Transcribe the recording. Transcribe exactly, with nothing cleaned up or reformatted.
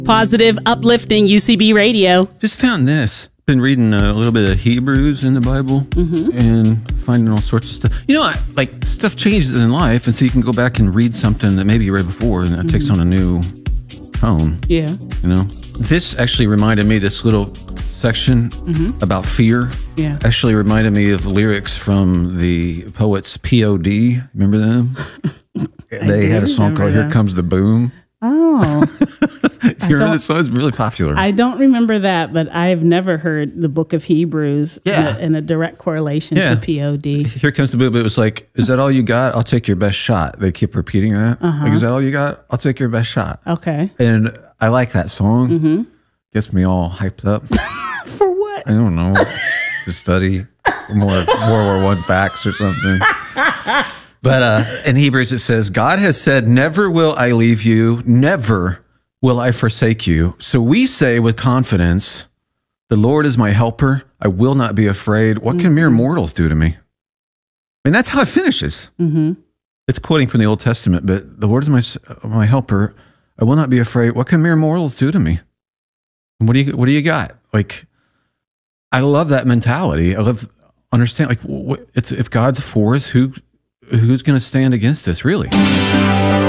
Positive, uplifting U C B radio. Just found this. Been reading a little bit of Hebrews in the Bible mm-hmm. and finding all sorts of stuff. You know, I, like stuff changes in life, and so you can go back and read something that maybe you read before, and it mm-hmm. takes on a new tone. Yeah. You know, this actually reminded me, this little section mm-hmm. about fear. Yeah. Actually reminded me of lyrics from the poets P O D. Remember them? They had a song called them. Here Comes the Boom. Oh. Do you remember this song? It's really popular. I don't remember that, but I've never heard the book of Hebrews yeah. in, a, in a direct correlation yeah. to P O D. Here Comes the Boom. It was like, is that all you got? I'll take your best shot. They keep repeating that. Uh-huh. Like, is that all you got? I'll take your best shot. Okay. And I like that song. Mm-hmm. Gets me all hyped up. For what? I don't know. To study more World War One facts or something. But uh, in Hebrews it says, God has said, never will I leave you, never will I forsake you. So we say with confidence, the Lord is my helper. I will not be afraid. What can mm-hmm. mere mortals do to me? And that's how it finishes. Mm-hmm. It's quoting from the Old Testament, but the Lord is my my helper. I will not be afraid. What can mere mortals do to me? And what do you what do you got? Like, I love that mentality. I love understand like what, it's if God's for us, who who's going to stand against us, really?